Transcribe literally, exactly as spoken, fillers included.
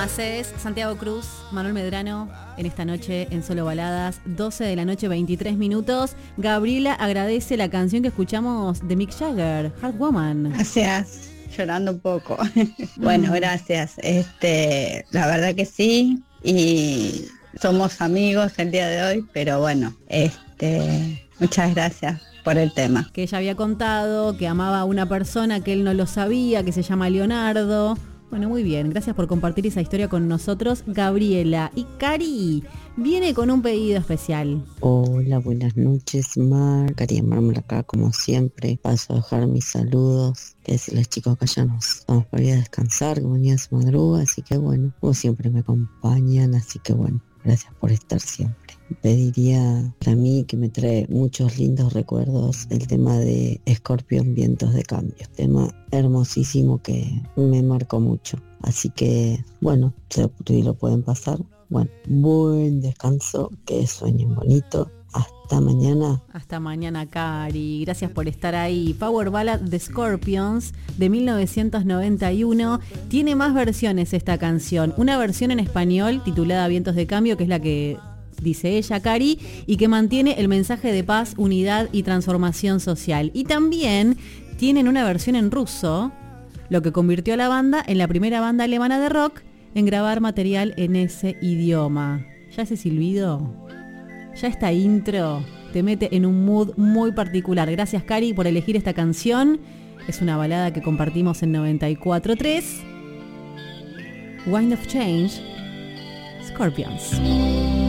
haces? Santiago Cruz, Manuel Medrano, en esta noche en Solo Baladas, doce de la noche, veintitrés minutos. Gabriela agradece la canción que escuchamos de Mick Jagger, Hard Woman. Gracias, llorando un poco. Bueno, gracias. Este, la verdad que sí, y somos amigos el día de hoy, pero bueno, este, muchas gracias por el tema. Que ella había contado que amaba a una persona que él no lo sabía, que se llama Leonardo. Bueno, muy bien, gracias por compartir esa historia con nosotros, Gabriela. Y Cari viene con un pedido especial. Hola, buenas noches, Mar. Cari Mármol acá, como siempre. Paso a dejar mis saludos. Que decirles, chicos, que ya nos vamos para ir a descansar, que mañana se madruga, así que bueno, como siempre me acompañan, así que bueno, gracias por estar siempre. Pediría para mí que me trae muchos lindos recuerdos el tema de Scorpion, Vientos de Cambio, tema hermosísimo que me marcó mucho, así que bueno, si lo pueden pasar, bueno, buen descanso, que sueñen bonito. Hasta mañana. Hasta mañana, Cari. Gracias por estar ahí. Power Ballad de Scorpions de mil novecientos noventa y uno. Tiene más versiones esta canción. Una versión en español titulada Vientos de Cambio, que es la que dice ella, Cari, y que mantiene el mensaje de paz, unidad y transformación social. Y también tienen una versión en ruso, lo que convirtió a la banda en la primera banda alemana de rock en grabar material en ese idioma. ¿Ya ese silbido? Ya esta intro te mete en un mood muy particular. Gracias, Cari, por elegir esta canción. Es una balada que compartimos en noventa y cuatro tres. Wind of Change, Scorpions.